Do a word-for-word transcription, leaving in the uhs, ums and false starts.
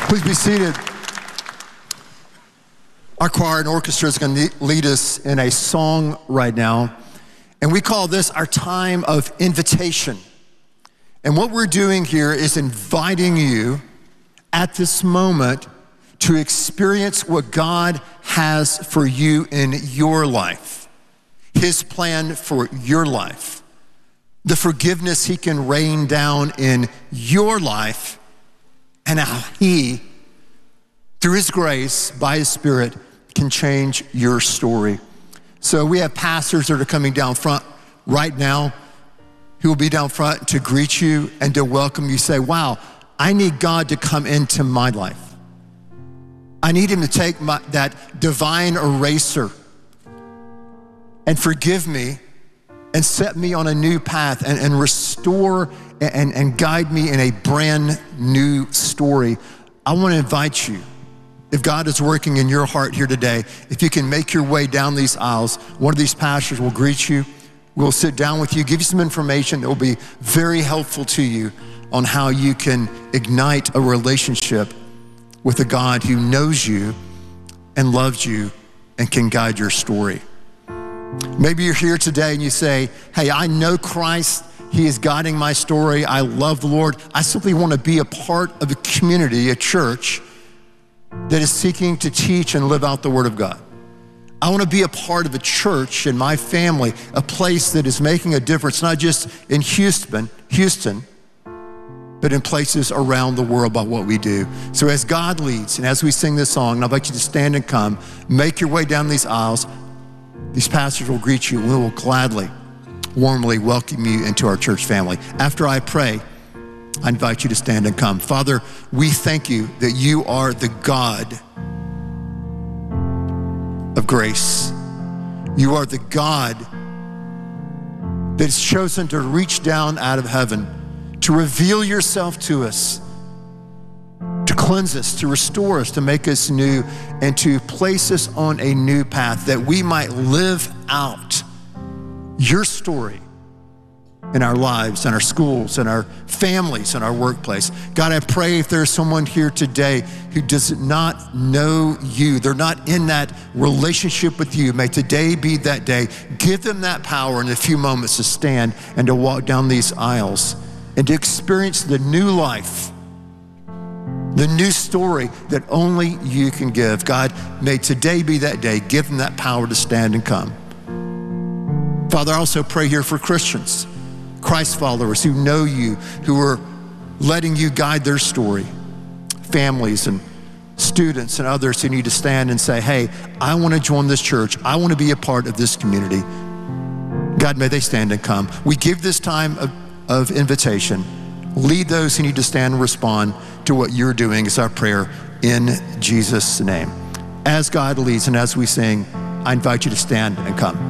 Please be seated. Our choir and orchestra is going to lead us in a song right now, and we call this our time of invitation. And what we're doing here is inviting you at this moment to experience what God has for you in your life, His plan for your life, the forgiveness He can rain down in your life, and how He, through His grace, by His Spirit, can change your story. So we have pastors that are coming down front right now who will be down front to greet you and to welcome you. Say, wow, I need God to come into my life. I need Him to take my, that divine eraser and forgive me and set me on a new path and, and restore and, and guide me in a brand new story. I want to invite you, if God is working in your heart here today, if you can make your way down these aisles, one of these pastors will greet you. We'll sit down with you, give you some information that will be very helpful to you on how you can ignite a relationship with a God who knows you and loves you and can guide your story. Maybe you're here today and you say, hey, I know Christ. He is guiding my story. I love the Lord. I simply want to be a part of a community, a church that is seeking to teach and live out the Word of God. I want to be a part of a church in my family, a place that is making a difference, not just in Houston, Houston, but in places around the world by what we do. So as God leads and as we sing this song, and I invite you to stand and come, make your way down these aisles. These pastors will greet you and we will gladly, warmly welcome you into our church family. After I pray, I invite you to stand and come. Father, we thank you that you are the God of grace. You are the God that has chosen to reach down out of heaven, to reveal yourself to us, to cleanse us, to restore us, to make us new, and to place us on a new path that we might live out your story in our lives, in our schools, in our families, in our workplace. God, I pray if there's someone here today who does not know you, they're not in that relationship with you, may today be that day. Give them that power in a few moments to stand and to walk down these aisles and to experience the new life, the new story that only you can give. God, may today be that day. Give them that power to stand and come. Father, I also pray here for Christians, Christ followers who know you, who are letting you guide their story, families and students and others who need to stand and say, hey, I want to join this church. I want to be a part of this community. God, may they stand and come. We give this time of, of invitation. Lead those who need to stand and respond to what you're doing is our prayer in Jesus' name. As God leads and as we sing, I invite you to stand and come.